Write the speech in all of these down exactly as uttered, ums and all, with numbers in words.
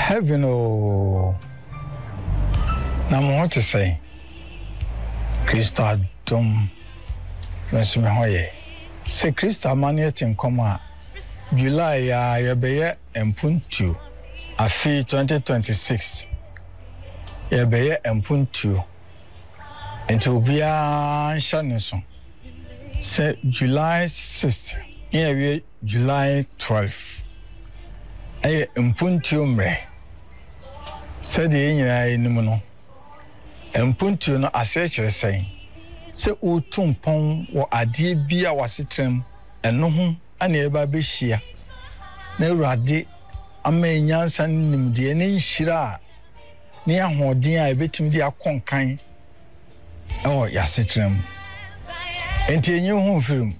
Heaven oh na mo to say Krista dom mesu me hoye se Krista mane tin koma July ya ya beye empuntu afi twenty twenty-six ya beye empuntu enti obia nhane so se July sixth ya we July twelfth ay empuntu mre se de nyina enim no empuntu no asechire sen se utumpon wo ade bia wasetrem eno ho ana eba behia na urade amenyansa nimde ne nhira ne ahoden a ebetim de akonkan ewo yasetrem enti enye ho firim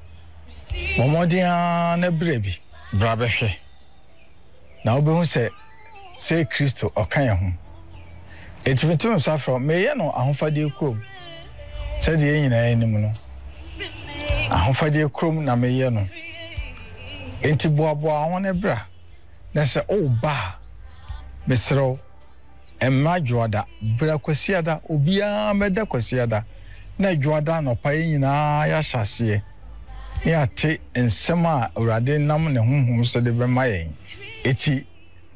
momodia na brebi bra behwe na obehu se se Kristo okan ho etimetum safro meye no ahofade krom se de nyina enim no ahofade krom na meye no enti boaboa ho ne bra na se o ba mesro emma joada bra kwasiada obia meda kwasiada na joada no pa nyina ya hyase ya te ensema urade nam ne honhom se de bema yen eti